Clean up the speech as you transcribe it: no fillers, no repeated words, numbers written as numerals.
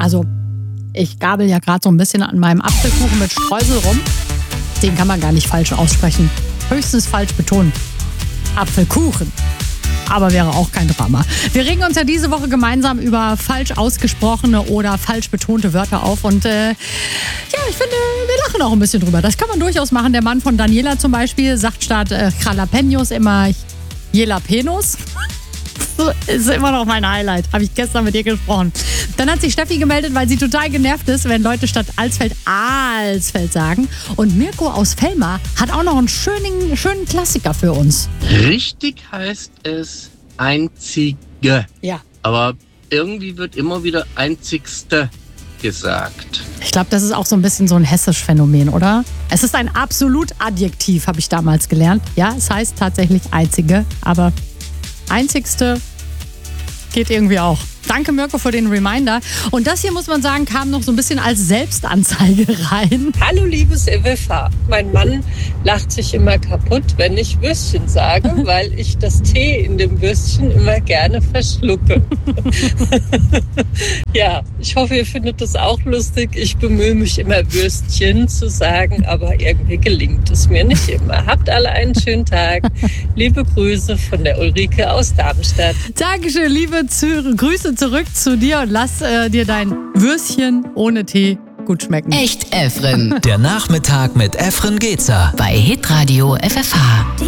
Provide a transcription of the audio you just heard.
Also, ich gabel ja gerade so ein bisschen an meinem Apfelkuchen mit Streusel rum. Den kann man gar nicht falsch aussprechen. Höchstens falsch betonen. Apfelkuchen. Aber wäre auch kein Drama. Wir regen uns ja diese Woche gemeinsam über falsch ausgesprochene oder falsch betonte Wörter auf. Und ja, ich finde, wir lachen auch ein bisschen drüber. Das kann man durchaus machen. Der Mann von Daniela zum Beispiel sagt statt Jalapenos immer Jalapenos. Ist immer noch mein Highlight. Habe ich gestern mit ihr gesprochen. Dann hat sich Steffi gemeldet, weil sie total genervt ist, wenn Leute statt Alsfeld sagen. Und Mirko aus Velma hat auch noch einen schönen Klassiker für uns. Richtig heißt es einzige. Ja. Aber irgendwie wird immer wieder einzigste gesagt. Ich glaube, das ist auch so ein bisschen so ein hessisch Phänomen, oder? Es ist ein Absolut-Adjektiv, habe ich damals gelernt. Ja, es heißt tatsächlich einzige, aber einzigste geht irgendwie auch. Danke, Mirko, für den Reminder. Und das hier, muss man sagen, kam noch so ein bisschen als Selbstanzeige rein. Hallo, liebes FFH. Mein Mann lacht sich immer kaputt, wenn ich Würstchen sage, weil ich das T in dem Würstchen immer gerne verschlucke. Ja, ich hoffe, ihr findet das auch lustig. Ich bemühe mich immer, Würstchen zu sagen, aber irgendwie gelingt es mir nicht immer. Habt alle einen schönen Tag. Liebe Grüße von der Ulrike aus Darmstadt. Dankeschön, liebe Grüße zurück zu dir und lass dir dein Würstchen ohne Tee gut schmecken. Echt Efren. Der Nachmittag mit Efren Gezer. Bei Hitradio FFH.